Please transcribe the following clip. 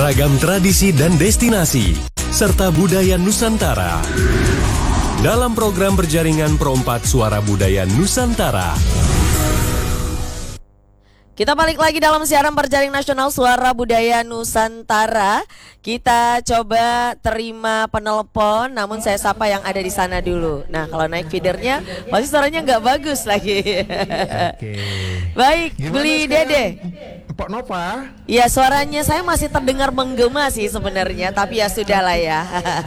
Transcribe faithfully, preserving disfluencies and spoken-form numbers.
Ragam tradisi dan destinasi, serta budaya Nusantara. Dalam program berjaringan Perompat Suara Budaya Nusantara. Kita balik lagi dalam siaran Berjaring Nasional Suara Budaya Nusantara. Kita coba terima penelpon, namun saya sapa yang ada di sana dulu. Nah, kalau naik feedernya pasti suaranya nggak bagus lagi. Oke. Baik, Gimana Beli sekarang, Dede. Pak Nova? Ya, suaranya saya masih terdengar menggema sih sebenarnya, tapi ya sudahlah ya.